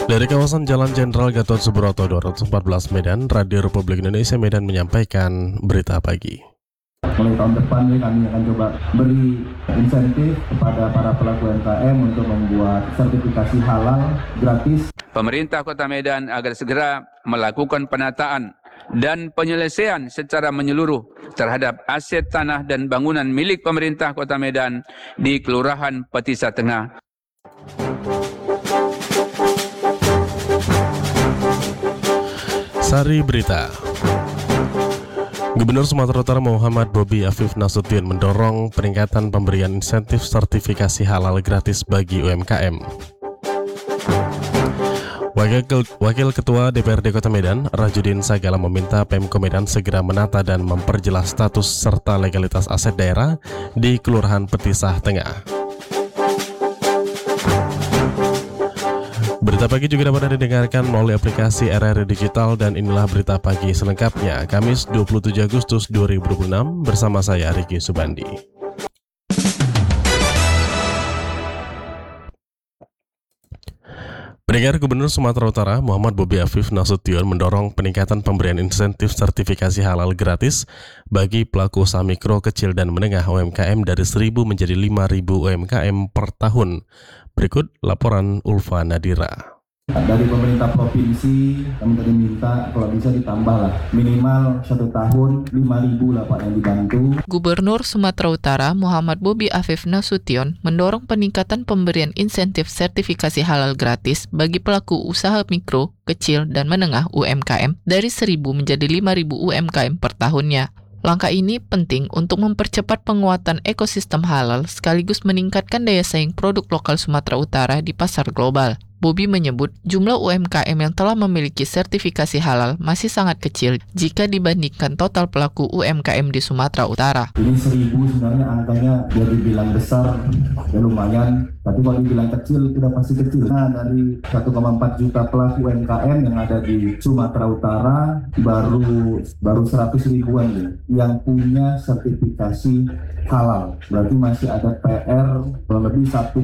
Dari kawasan Jalan Jenderal Gatot Subroto 214 Medan, Radio Republik Indonesia Medan menyampaikan berita pagi. Mulai tahun depan kami akan coba beri insentif kepada para pelaku UMKM untuk membuat sertifikasi halal gratis. Pemerintah Kota Medan agar segera melakukan penataan dan penyelesaian secara menyeluruh terhadap aset tanah dan bangunan milik pemerintah Kota Medan di Kelurahan Petisa Tengah. Sari Berita. Gubernur Sumatera Utara Muhammad Bobi Afif Nasution mendorong peningkatan pemberian insentif sertifikasi halal gratis bagi UMKM. Wakil Ketua DPRD Kota Medan, Rajudin Sagala meminta Pemko Medan segera menata dan memperjelas status serta legalitas aset daerah di Kelurahan Petisah Tengah. Berita pagi juga dapat didengarkan melalui aplikasi RRI Digital dan inilah berita pagi selengkapnya, Kamis 27 Agustus 2026 bersama saya Riki Subandi. Pendengar, Gubernur Sumatera Utara Muhammad Bobi Afif Nasution mendorong peningkatan pemberian insentif sertifikasi halal gratis bagi pelaku usaha mikro, kecil, dan menengah UMKM dari 1.000 menjadi 5.000 UMKM per tahun. Berikut laporan Ulfa Nadira. Dari pemerintah provinsi kami tadi minta kalau bisa ditambahlah minimal 1 tahun 5.000 lah Pak yang dibantu. Gubernur Sumatera Utara Muhammad Bobi Afif Nasution mendorong peningkatan pemberian insentif sertifikasi halal gratis bagi pelaku usaha mikro, kecil, dan menengah UMKM dari 1.000 menjadi 5.000 UMKM per tahunnya. Langkah ini penting untuk mempercepat penguatan ekosistem halal sekaligus meningkatkan daya saing produk lokal Sumatera Utara di pasar global. Bobi menyebut jumlah UMKM yang telah memiliki sertifikasi halal masih sangat kecil jika dibandingkan total pelaku UMKM di Sumatera Utara. Ini 1.000 sebenarnya angkanya dia dibilang besar, ya lumayan, tapi kalau dibilang kecil sudah pasti kecil. Nah, dari 1,4 juta pelaku UMKM yang ada di Sumatera Utara baru 100 ribuan nih, yang punya sertifikasi halal. Berarti masih ada PR kurang lebih 1,3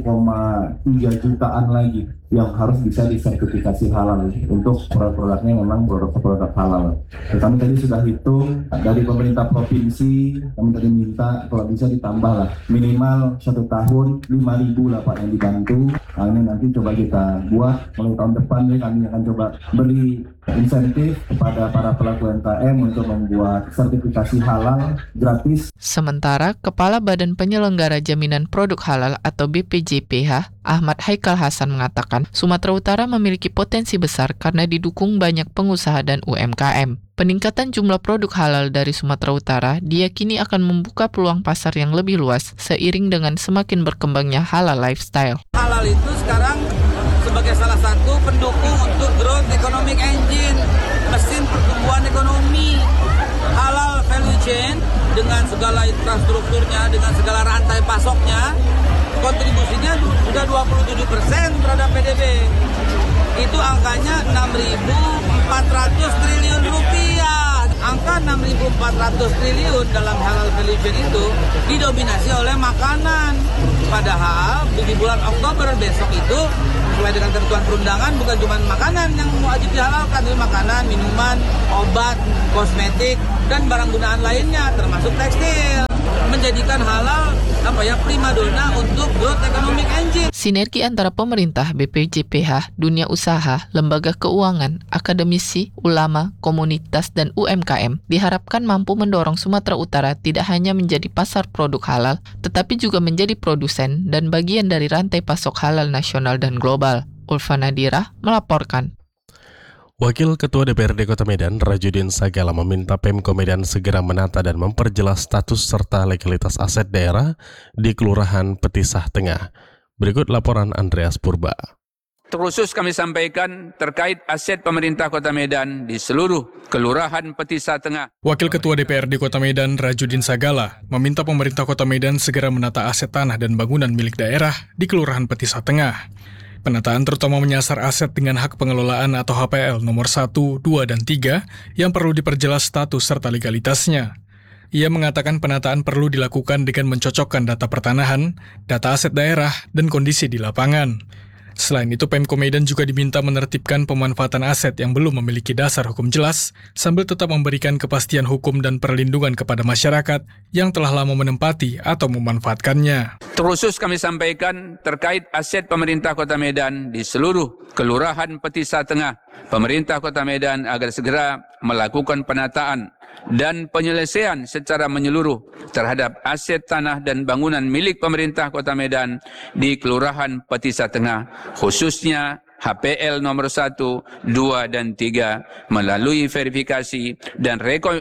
jutaan lagi yang harus bisa disertifikasi halal untuk produk-produknya memang produk halal. Kami tadi sudah hitung dari pemerintah provinsi, kami tadi minta kalau bisa ditambah lah minimal 1 tahun 5.000 lah Pak yang dibantu. Nah, ini nanti coba kita buat mulai tahun depan kami akan coba beri insentif kepada para pelaku UMKM untuk membuat sertifikasi halal gratis. Sementara Kepala Badan Penyelenggara Jaminan Produk Halal atau BPJPH, Ahmad Haikal Hasan mengatakan, Sumatera Utara memiliki potensi besar karena didukung banyak pengusaha dan UMKM. Peningkatan jumlah produk halal dari Sumatera Utara diyakini akan membuka peluang pasar yang lebih luas seiring dengan semakin berkembangnya halal lifestyle. Halal itu sekarang sebagai salah satu pendukung untuk growth economic engine, mesin pertumbuhan ekonomi. Halal value chain dengan segala infrastrukturnya, dengan segala rantai pasoknya, kontribusinya sudah 27% terhadap PDB. Itu angkanya 6.400 triliun rupiah. Angka 6.400 triliun dalam halal value chain itu didominasi oleh makanan. Padahal di bulan Oktober besok itu sesuai dengan ketentuan perundangan bukan cuma makanan yang wajib dihalalkan, tapi makanan, minuman, obat, kosmetik, dan barang gunaan lainnya termasuk tekstil. Menjadikan halal primadona untuk growth economic engine. Sinergi antara pemerintah, BPJPH, dunia usaha, lembaga keuangan, akademisi, ulama, komunitas, dan UMKM diharapkan mampu mendorong Sumatera Utara tidak hanya menjadi pasar produk halal, tetapi juga menjadi produsen dan bagian dari rantai pasok halal nasional dan global. Ulfa Nadira melaporkan. Wakil Ketua DPRD Kota Medan, Rajudin Sagala meminta Pemko Medan segera menata dan memperjelas status serta legalitas aset daerah di Kelurahan Petisah Tengah. Berikut laporan Andreas Purba. Terkhusus kami sampaikan terkait aset pemerintah Kota Medan di seluruh Kelurahan Petisa Tengah. Wakil Ketua DPRD Kota Medan, Rajudin Sagala, meminta pemerintah Kota Medan segera menata aset tanah dan bangunan milik daerah di Kelurahan Petisa Tengah. Penataan terutama menyasar aset dengan hak pengelolaan atau HPL nomor 1, 2, dan 3 yang perlu diperjelas status serta legalitasnya. Ia mengatakan penataan perlu dilakukan dengan mencocokkan data pertanahan, data aset daerah, dan kondisi di lapangan. Selain itu, Pemko Medan juga diminta menertibkan pemanfaatan aset yang belum memiliki dasar hukum jelas, sambil tetap memberikan kepastian hukum dan perlindungan kepada masyarakat yang telah lama menempati atau memanfaatkannya. Terkhusus kami sampaikan terkait aset pemerintah Kota Medan di seluruh Kelurahan Petisa Tengah, pemerintah Kota Medan agar segera melakukan penataan dan penyelesaian secara menyeluruh terhadap aset tanah dan bangunan milik pemerintah Kota Medan di Kelurahan Petisa Tengah, khususnya HPL nomor 1, 2, dan 3 melalui verifikasi dan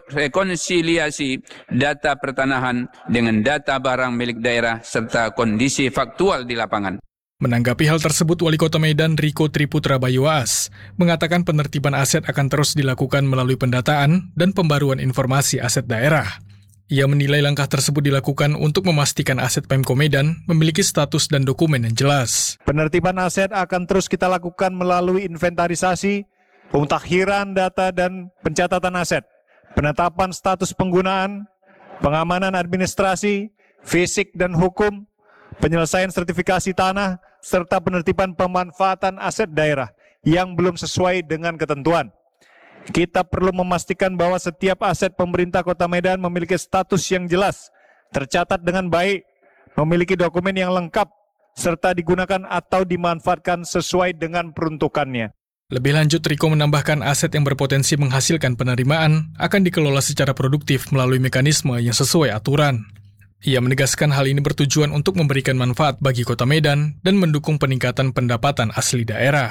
rekonsiliasi data pertanahan dengan data barang milik daerah serta kondisi faktual di lapangan. Menanggapi hal tersebut, Wali Kota Medan Riko Triputra Bayuas mengatakan penertiban aset akan terus dilakukan melalui pendataan dan pembaruan informasi aset daerah. Ia menilai langkah tersebut dilakukan untuk memastikan aset Pemko Medan memiliki status dan dokumen yang jelas. Penertiban aset akan terus kita lakukan melalui inventarisasi, pemutakhiran data dan pencatatan aset, penetapan status penggunaan, pengamanan administrasi, fisik dan hukum, penyelesaian sertifikasi tanah, serta penertiban pemanfaatan aset daerah yang belum sesuai dengan ketentuan. Kita perlu memastikan bahwa setiap aset pemerintah Kota Medan memiliki status yang jelas, tercatat dengan baik, memiliki dokumen yang lengkap, serta digunakan atau dimanfaatkan sesuai dengan peruntukannya. Lebih lanjut, Riko menambahkan aset yang berpotensi menghasilkan penerimaan akan dikelola secara produktif melalui mekanisme yang sesuai aturan. Ia menegaskan hal ini bertujuan untuk memberikan manfaat bagi Kota Medan dan mendukung peningkatan pendapatan asli daerah.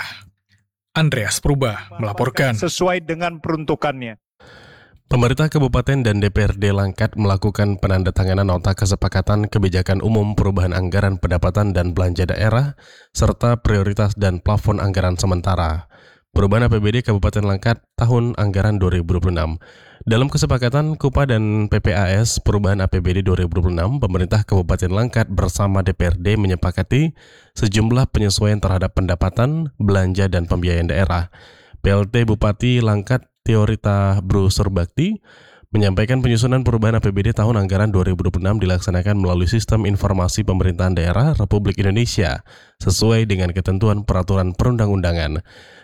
Andreas Purba melaporkan. Sesuai dengan peruntukannya. Pemerintah Kabupaten dan DPRD Langkat melakukan penandatanganan nota kesepakatan kebijakan umum perubahan anggaran pendapatan dan belanja daerah, serta prioritas dan plafon anggaran sementara. Perubahan APBD Kabupaten Langkat tahun anggaran 2026. Dalam kesepakatan KUPA dan PPAS perubahan APBD 2026, pemerintah Kabupaten Langkat bersama DPRD menyepakati sejumlah penyesuaian terhadap pendapatan, belanja, dan pembiayaan daerah. PLT Bupati Langkat Teorita Bru Surbakti menyampaikan penyusunan perubahan APBD tahun anggaran 2026 dilaksanakan melalui Sistem Informasi Pemerintahan Daerah Republik Indonesia sesuai dengan ketentuan peraturan perundang-undangan.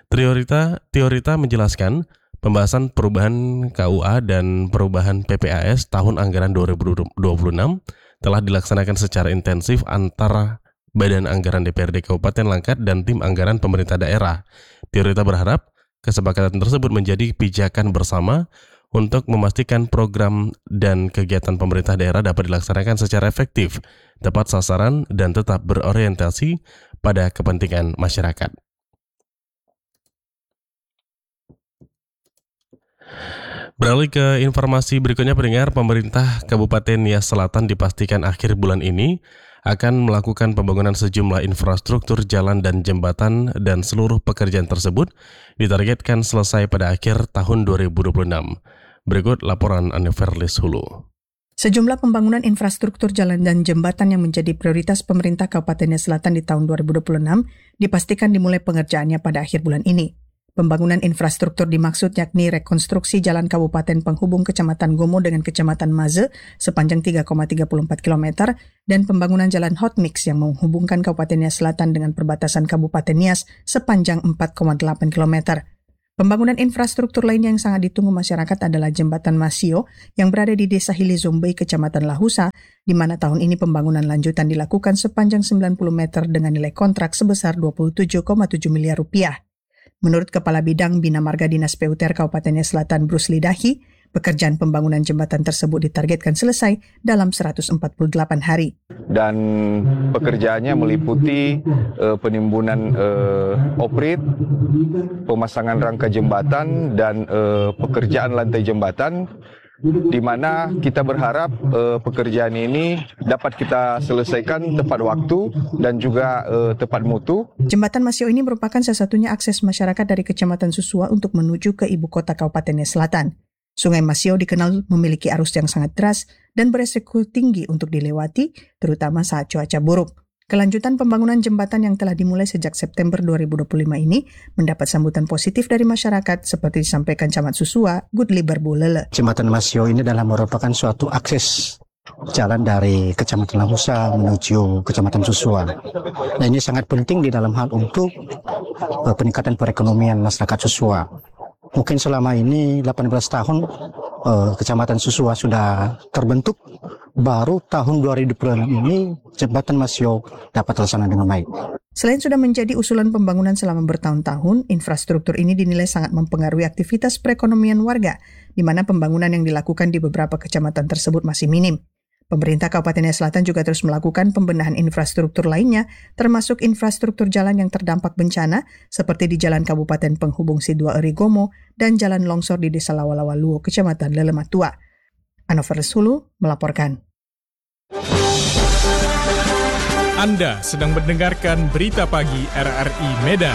Teorita menjelaskan pembahasan perubahan KUA dan perubahan PPAS tahun anggaran 2026 telah dilaksanakan secara intensif antara Badan Anggaran DPRD Kabupaten Langkat dan tim anggaran pemerintah daerah. Teorita berharap kesepakatan tersebut menjadi pijakan bersama untuk memastikan program dan kegiatan pemerintah daerah dapat dilaksanakan secara efektif, tepat sasaran, dan tetap berorientasi pada kepentingan masyarakat. Beralih ke informasi berikutnya, pendengar, pemerintah Kabupaten Nias Selatan dipastikan akhir bulan ini akan melakukan pembangunan sejumlah infrastruktur jalan dan jembatan, dan seluruh pekerjaan tersebut ditargetkan selesai pada akhir tahun 2026. Berikut laporan Aniferlis Hulu. Sejumlah pembangunan infrastruktur jalan dan jembatan yang menjadi prioritas pemerintah Kabupaten Nias Selatan di tahun 2026 dipastikan dimulai pengerjaannya pada akhir bulan ini. Pembangunan infrastruktur dimaksud yakni rekonstruksi jalan kabupaten penghubung Kecamatan Gomo dengan Kecamatan Maze sepanjang 3,34 km dan pembangunan jalan hot mix yang menghubungkan Kabupaten Nias Selatan dengan perbatasan Kabupaten Nias sepanjang 4,8 km. Pembangunan infrastruktur lainnya yang sangat ditunggu masyarakat adalah Jembatan Masio yang berada di Desa Hili Zombei, Kecamatan Lahusa, di mana tahun ini pembangunan lanjutan dilakukan sepanjang 90 meter dengan nilai kontrak sebesar 27,7 miliar rupiah. Menurut Kepala Bidang Bina Marga Dinas PUTR Kabupaten Nias Selatan Bruce Lidahi, pekerjaan pembangunan jembatan tersebut ditargetkan selesai dalam 148 hari. Dan pekerjaannya meliputi penimbunan oprit, pemasangan rangka jembatan, dan pekerjaan lantai jembatan, di mana kita berharap pekerjaan ini dapat kita selesaikan tepat waktu dan juga tepat mutu. Jembatan Masio ini merupakan salah satunya akses masyarakat dari Kecamatan Susua untuk menuju ke ibu kota Kabupaten Nias Selatan. Sungai Masio dikenal memiliki arus yang sangat deras dan beresiko tinggi untuk dilewati, terutama saat cuaca buruk. Kelanjutan pembangunan jembatan yang telah dimulai sejak September 2025 ini mendapat sambutan positif dari masyarakat seperti disampaikan Camat Susua, Gudli Barbulele. Jembatan Masio ini adalah merupakan suatu akses jalan dari Kecamatan Lahusa menuju Kecamatan Susua. Nah, ini sangat penting di dalam hal untuk peningkatan perekonomian masyarakat Susua. Mungkin selama ini 18 tahun Kecamatan Susua sudah terbentuk, baru tahun 2026 ini jembatan masih dapat terlaksana dengan baik. Selain sudah menjadi usulan pembangunan selama bertahun-tahun, infrastruktur ini dinilai sangat mempengaruhi aktivitas perekonomian warga, di mana pembangunan yang dilakukan di beberapa kecamatan tersebut masih minim. Pemerintah Kabupaten Nia Selatan juga terus melakukan pembenahan infrastruktur lainnya, termasuk infrastruktur jalan yang terdampak bencana, seperti di Jalan Kabupaten Penghubung Sidua Erigomo dan Jalan Longsor di Desa Lawalawaluo, Kecamatan Lelematua. Anover Sulu melaporkan. Anda sedang mendengarkan Berita Pagi RRI Medan.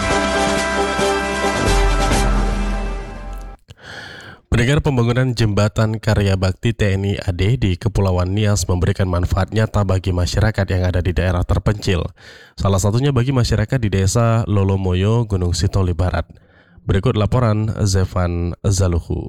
Pendengar, pembangunan jembatan karya bakti TNI AD di Kepulauan Nias memberikan manfaat nyata bagi masyarakat yang ada di daerah terpencil. Salah satunya bagi masyarakat di Desa Lolomoyo, Gunung Sitoli Barat. Berikut laporan Zefan Zaluhu.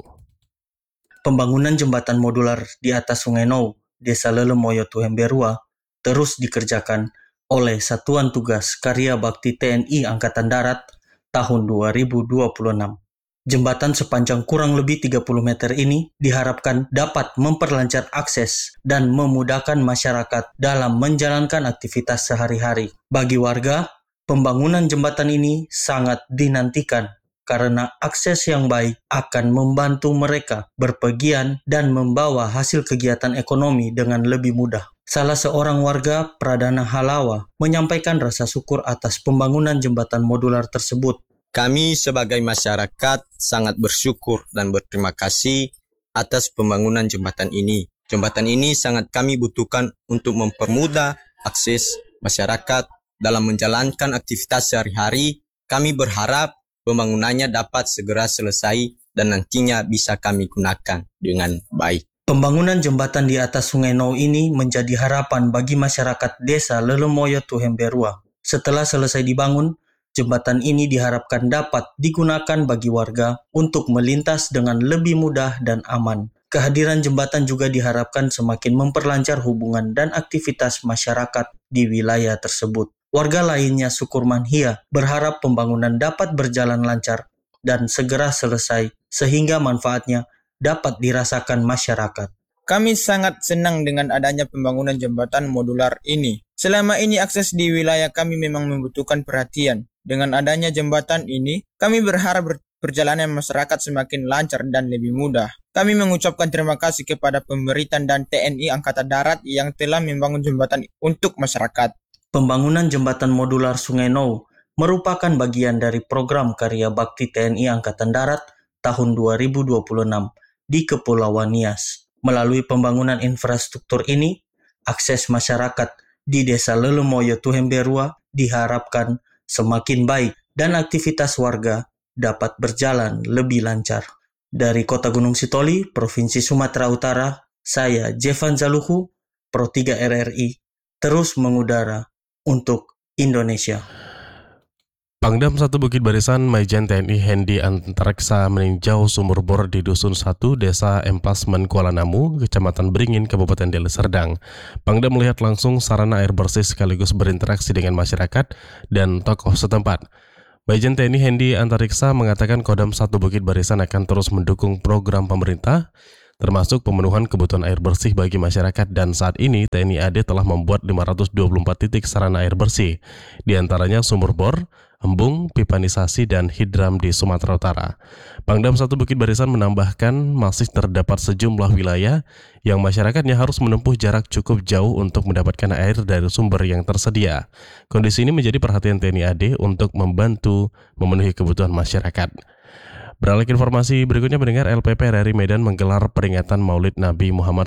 Pembangunan jembatan modular di atas Sungai Nou, Desa Lolomoyo Tuhemberua, terus dikerjakan oleh Satuan Tugas Karya Bakti TNI Angkatan Darat tahun 2026. Jembatan sepanjang kurang lebih 30 meter ini diharapkan dapat memperlancar akses dan memudahkan masyarakat dalam menjalankan aktivitas sehari-hari. Bagi warga, pembangunan jembatan ini sangat dinantikan karena akses yang baik akan membantu mereka berpergian dan membawa hasil kegiatan ekonomi dengan lebih mudah. Salah seorang warga, Pradana Halawa, menyampaikan rasa syukur atas pembangunan jembatan modular tersebut. Kami sebagai masyarakat sangat bersyukur dan berterima kasih atas pembangunan jembatan ini. Jembatan ini sangat kami butuhkan untuk mempermudah akses masyarakat dalam menjalankan aktivitas sehari-hari. Kami berharap pembangunannya dapat segera selesai dan nantinya bisa kami gunakan dengan baik. Pembangunan jembatan di atas Sungai Nou ini menjadi harapan bagi masyarakat Desa Lolomoyo Tuhemberua. Setelah selesai dibangun, jembatan ini diharapkan dapat digunakan bagi warga untuk melintas dengan lebih mudah dan aman. Kehadiran jembatan juga diharapkan semakin memperlancar hubungan dan aktivitas masyarakat di wilayah tersebut. Warga lainnya, Sukurman Hia, berharap pembangunan dapat berjalan lancar dan segera selesai sehingga manfaatnya dapat dirasakan masyarakat. Kami sangat senang dengan adanya pembangunan jembatan modular ini. Selama ini akses di wilayah kami memang membutuhkan perhatian. Dengan adanya jembatan ini, kami berharap perjalanan masyarakat semakin lancar dan lebih mudah. Kami mengucapkan terima kasih kepada pemerintah dan TNI Angkatan Darat yang telah membangun jembatan untuk masyarakat. Pembangunan jembatan modular Sungai Nou merupakan bagian dari program Karya Bakti TNI Angkatan Darat tahun 2026 di Kepulauan Nias. Melalui pembangunan infrastruktur ini, akses masyarakat di Desa Lolomoyo Tuhemberua diharapkan semakin baik dan aktivitas warga dapat berjalan lebih lancar. Dari Kota Gunung Sitoli, Provinsi Sumatera Utara, saya Zefan Zaluhu, Pro 3 RRI, terus mengudara untuk Indonesia. Pangdam 1 Bukit Barisan Maijen TNI Hendi Antareksa meninjau sumur bor di Dusun 1, Desa Emplasmen Kuala Namu, Kecamatan Beringin, Kabupaten Deli Serdang. Pangdam melihat langsung sarana air bersih sekaligus berinteraksi dengan masyarakat dan tokoh setempat. Maijen TNI Hendi Antareksa mengatakan Kodam 1 Bukit Barisan akan terus mendukung program pemerintah, termasuk pemenuhan kebutuhan air bersih bagi masyarakat, dan saat ini TNI AD telah membuat 524 titik sarana air bersih, diantaranya sumur bor, embung, pipanisasi, dan hidram di Sumatera Utara. Pangdam 1 Bukit Barisan menambahkan masih terdapat sejumlah wilayah yang masyarakatnya harus menempuh jarak cukup jauh untuk mendapatkan air dari sumber yang tersedia. Kondisi ini menjadi perhatian TNI AD untuk membantu memenuhi kebutuhan masyarakat. Beralih ke informasi berikutnya, mendengar LPP RRI Medan menggelar peringatan Maulid Nabi Muhammad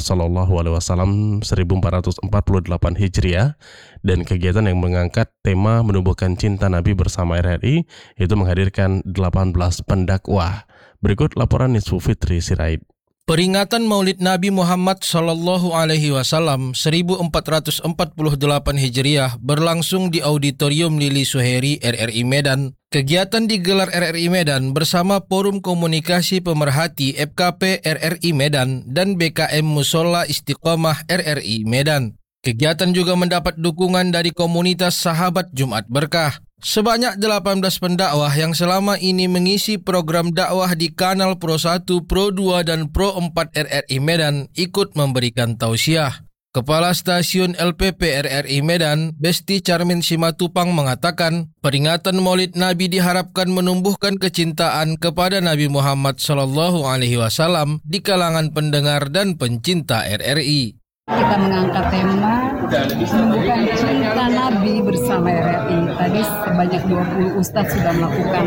SAW 1448 Hijriah, dan kegiatan yang mengangkat tema menumbuhkan cinta Nabi bersama RRI itu menghadirkan 18 pendakwah. Berikut laporan Nisfu Fitri Sirait. Peringatan Maulid Nabi Muhammad SAW 1448 Hijriah berlangsung di Auditorium Lili Suheri RRI Medan Kegiatan digelar RRI Medan bersama Forum Komunikasi Pemerhati FKP RRI Medan dan BKM Musola Istiqomah RRI Medan. Kegiatan juga mendapat dukungan dari komunitas Sahabat Jumat Berkah. Sebanyak 18 pendakwah yang selama ini mengisi program dakwah di kanal Pro 1, Pro 2, dan Pro 4 RRI Medan ikut memberikan tausiah. Kepala Stasiun LPP RRI Medan, Besti Charmin Simatupang mengatakan, peringatan Maulid Nabi diharapkan menumbuhkan kecintaan kepada Nabi Muhammad SAW di kalangan pendengar dan pencinta RRI. Kita mengangkat tema menumbuhkan cinta Nabi bersama RRI. Tadi sebanyak 20 ustadz sudah melakukan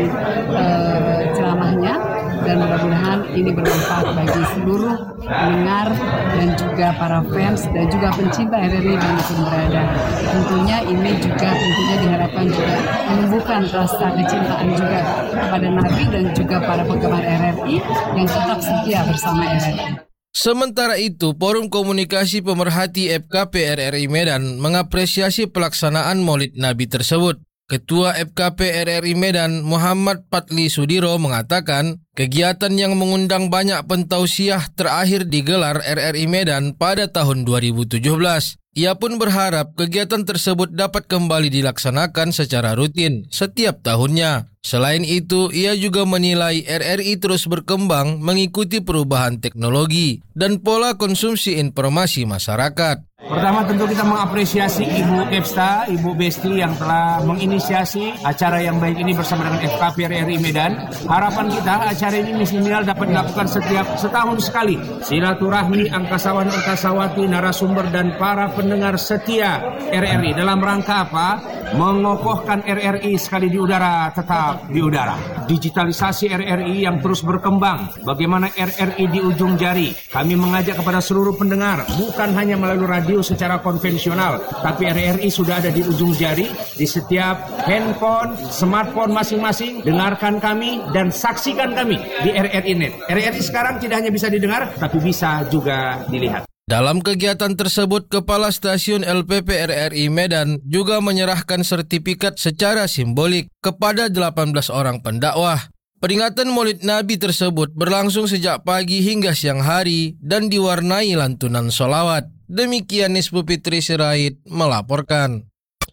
ceramahnya dan mudah-mudahan ini bermanfaat bagi seluruh pendengar dan juga para fans dan juga pencinta RRI dimanapun berada. Tentunya ini juga diharapkan juga menumbuhkan rasa kecintaan juga kepada Nabi dan juga para penggemar RRI yang tetap setia bersama RRI. Sementara itu, Forum Komunikasi Pemerhati FKP RRI Medan mengapresiasi pelaksanaan Maulid Nabi tersebut. Ketua FKP RRI Medan Muhammad Patli Sudiro mengatakan, kegiatan yang mengundang banyak pentausiah terakhir digelar RRI Medan pada tahun 2017. Ia pun berharap kegiatan tersebut dapat kembali dilaksanakan secara rutin setiap tahunnya. Selain itu, ia juga menilai RRI terus berkembang mengikuti perubahan teknologi dan pola konsumsi informasi masyarakat. Pertama tentu kita mengapresiasi Ibu Kepsta, Ibu Besti yang telah menginisiasi acara yang baik ini bersama dengan FKP RRI Medan. Harapan kita acara ini minimal dapat dilakukan setiap setahun sekali. Silaturahmi angkasawan-angkasawati, narasumber dan para pendengar setia RRI. Dalam rangka apa? Mengokohkan RRI sekali di udara, tetap di udara. Digitalisasi RRI yang terus berkembang. Bagaimana RRI di ujung jari. Kami mengajak kepada seluruh pendengar, bukan hanya melalui radio secara konvensional, tapi RRI sudah ada di ujung jari, di setiap handphone, smartphone masing-masing. Dengarkan kami dan saksikan kami di RRI Net. RRI sekarang tidak hanya bisa didengar, tapi bisa juga dilihat. Dalam kegiatan tersebut, Kepala Stasiun LPP RRI Medan juga menyerahkan sertifikat secara simbolik kepada 18 orang pendakwah. Peringatan Maulid Nabi tersebut berlangsung sejak pagi hingga siang hari dan diwarnai lantunan sholawat. Demikian Nisbu Fitri Sirait melaporkan.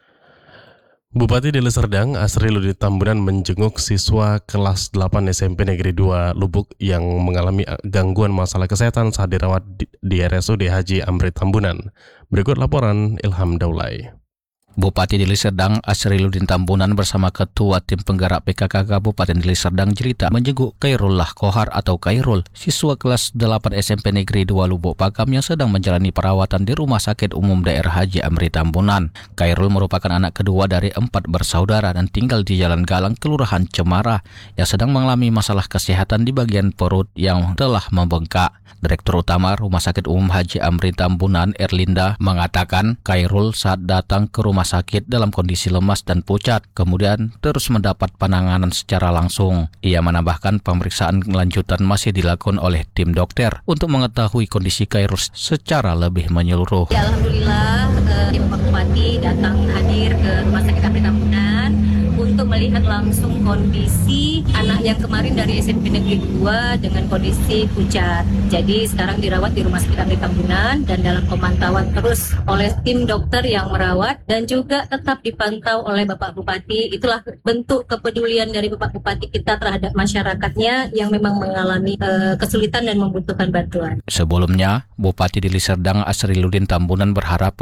Bupati Deli Serdang Asri Ludi Tambunan menjenguk siswa kelas 8 SMP Negeri 2 Lubuk yang mengalami gangguan masalah kesehatan saat dirawat di RSUD Haji Amri Tambunan. Berikut laporan Ilham Daulay. Bupati Deli Serdang Asriluddin Tambunan bersama Ketua Tim Penggerak PKK Kabupaten Deli Serdang Jelita menjenguk Khairullah Kohar atau Khairul, siswa kelas 8 SMP Negeri 2 Lubuk Pakam yang sedang menjalani perawatan di Rumah Sakit Umum Daerah Haji Amri Tambunan. Khairul merupakan anak kedua dari 4 bersaudara dan tinggal di Jalan Galang, Kelurahan Cemara, yang sedang mengalami masalah kesehatan di bagian perut yang telah membengkak. Direktur Utama Rumah Sakit Umum Haji Amri Tambunan Erlinda mengatakan Khairul saat datang ke rumah sakit dalam kondisi lemas dan pucat, kemudian terus mendapat penanganan secara langsung. Ia menambahkan pemeriksaan lanjutan masih dilakukan oleh tim dokter untuk mengetahui kondisi Khairul secara lebih menyeluruh. Ya, alhamdulillah tim Pak Bupati datang hadir ke Rumah Sakit Amri Tambunan untuk melihat langsung kondisi anak yang kemarin dari SMP Negeri 2 dengan kondisi pucat. Jadi sekarang dirawat di Rumah Sakit Amri Tambunan dan dalam pemantauan terus oleh tim dokter yang merawat dan juga tetap dipantau oleh Bapak Bupati. Itulah bentuk kepedulian dari Bapak Bupati kita terhadap masyarakatnya yang memang mengalami kesulitan dan membutuhkan bantuan. Sebelumnya, Bupati Deli Serdang Asriluddin Tambunan berharap